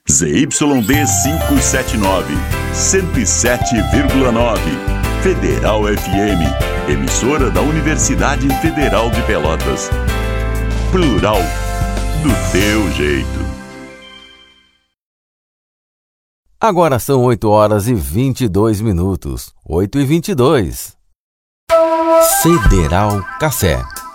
ZYD 579, 107,9. Federal FM, emissora da Universidade Federal de Pelotas. Plural, do teu jeito. Agora são 8h22. 8h22. Federal Café.